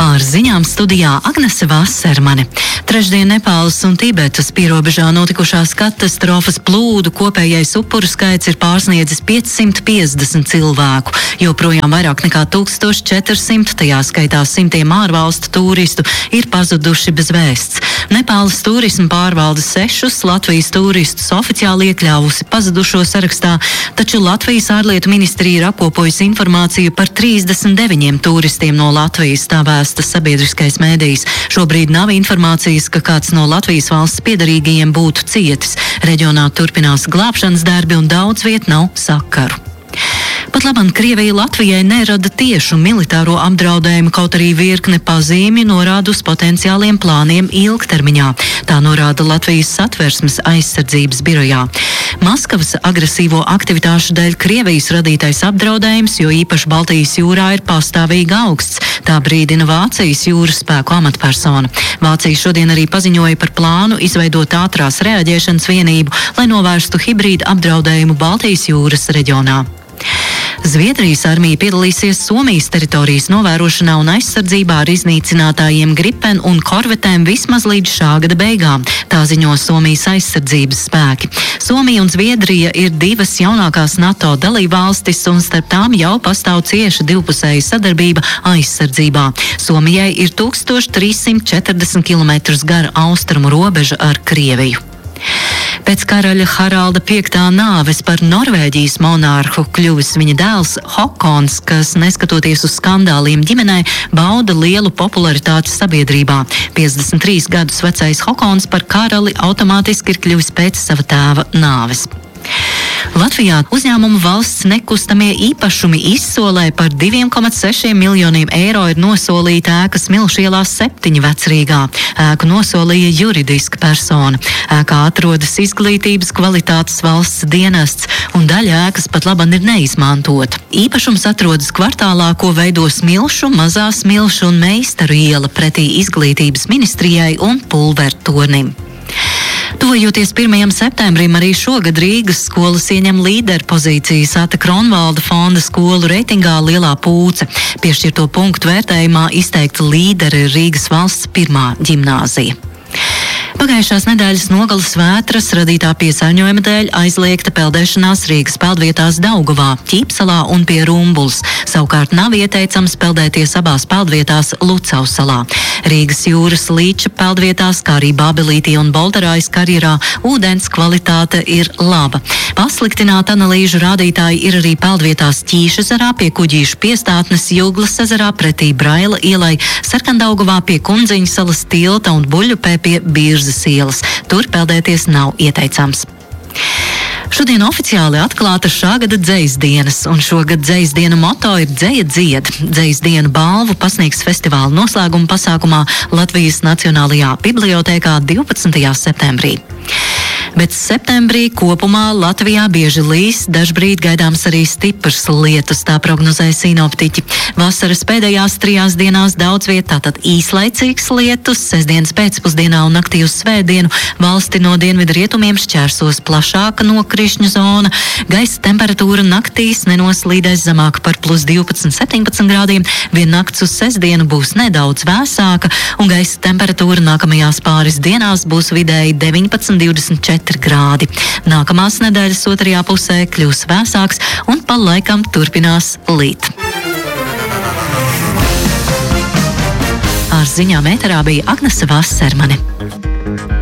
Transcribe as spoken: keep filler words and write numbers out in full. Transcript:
Ar ziņām studijā Agnese Vassermane. Trešdien Nepāles un Tibetas pierobežā notikušās katastrofas plūdu kopējais upuru skaits ir pārsniedzis piecsimt piecdesmit cilvēku, joprojām vairāk nekā tūkstoš četri simti, tajā skaitā simtiem ārvalstu turistu, ir pazuduši bez vēsts. Nepāles turisma pārvalde sešus Latvijas turistus oficiāli iekļāvusi pazudušo sarakstā, taču Latvijas ārlietu ministrija ir apkopojusi informāciju par trīsdesmit deviņiem turistiem no Latvijas, tā vēsta sabiedriskais mēdījis. Šobrīd nav informācijas, ka kāds no Latvijas valsts piederīgajiem būtu cietis. Reģionā turpinās glābšanas darbi un daudz viet nav sakaru. Pat labam Krievija Latvijai nerada tiešu militāro apdraudējumu, kaut arī virkne pazīmju norāda uz potenciāliem plāniem ilgtermiņā. Tā norāda Latvijas Satversmes aizsardzības birojā. Maskavas agresīvo aktivitāšu dēļ Krievijas radītais apdraudējums, jo īpaši Baltijas jūrā, ir pastāvīgi augsts. Tā brīdina Vācijas jūras spēku amatpersona. Vācija šodien arī paziņoja par plānu izveidot ātrās reaģēšanas vienību, lai novērstu hibrīda apdraudējumu Baltijas jūras reģionā. Zviedrijas armija piedalīsies Somijas teritorijas novērošanā un aizsardzībā ar iznīcinātājiem Gripen un korvetēm vismaz līdz šā gada beigām, tā ziņo Somijas aizsardzības spēki. Somija un Zviedrija ir divas jaunākās NATO dalībvalstis, un starp tām jau pastāv cieša divpusēja sadarbība aizsardzībā. Somijai ir tūkstoš trīs simt četrdesmit kilometrus gara austrumu robeža ar Krieviju. Pēc karaļa Haralda piektā nāves par Norvēģijas monārhu kļuvis viņa dēls Hokons, kas, neskatoties uz skandāliem ģimenē, bauda lielu popularitāti sabiedrībā. piecdesmit trīs gadus vecais Hokons par karali automātiski ir kļuvis pēc sava tēva nāves. Latvijā uzņēmumu valsts nekustamie īpašumi izsolē par diviem komats sešiem miljoniem eiro ir nosolīta ēka Smilšu ielā septiņi Vecrīgā. Ēku nosolīja juridiska persona. Ēkā atrodas izglītības kvalitātes valsts dienests, un daļa ēkas pat laban ir neizmantota. Īpašums atrodas kvartālā, ko veido Smilšu, Mazā Smilšu un Meistaru iela pretī izglītības ministrijai un Pulvertornim. Tuvojoties pirmajam septembrim, arī šogad Rīgas skolas ieņem līderu pozīcijas Ata Kronvalda fonda skolu reitingā Lielā Pūce. Piešķirto punktu vērtējumā izteikta līderi Rīgas valsts pirmā ģimnāzija. Pagājušās nedēļas nogalas vētras radītā piesārņojuma dēļ aizliegta peldēšanās Rīgas peldvietās Daugavā, Ķīpsalā un pie Rumbulas. Savukārt nav ieteicams peldēties abās peldvietās Lucavas salā. Rīgas jūras līča peldvietās, kā arī Bābelītī un Bolderājas karjerā, ūdens kvalitāte ir laba. Pasliktināta analīžu rādītāji ir arī peldvietās Ķīšezerā pie Kuģīšu piestātnes, Juglas ezerā pretī Braila ielai, Sarkandaugavā pie Kundziņu salas tilta un Buļļupē pie Birzes ielas. Tur peldēties nav ieteicams. Šodien oficiāli atklāta šā gada dzejas dienas, un šogad dzejas dienu moto ir Dzeja dzied. Dzejas dienu balvu pasniegs festivāla noslēguma pasākumā Latvijas Nacionālajā bibliotēkā divpadsmitajā septembrī. Bet septembrī kopumā Latvijā bieži līs, dažbrīd gaidāms arī stiprs lietus, tā prognozē sinoptiķi. Vasaras pēdējās trijās dienās daudz viet tātad īslaicīgs lietus, sestdienas pēcpusdienā un naktī uz svētdienu valsti no dienvidu rietumiem šķērsos plašāka nokrišņu zona. Gaisa temperatūra naktīs nenoslīdēs zemāk par plus divpadsmit septiņpadsmit grādiem, vien nakts uz sestdienu būs nedaudz vēsāka, un gaisa temperatūra nākamajās pāris dienās būs vidēji deviņpadsmit divdesmit četri grādi. Nākamās nedēļas otrajā pusē kļūs vēsāks un pa laikam turpinās līt. Ar ziņām ēterā bija Agnese Vassermane.